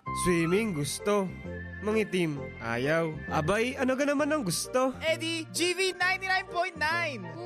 Swimming gusto. Mangitim ayaw. Abay, ano ka naman ang gusto? Eddie, GV 99.9!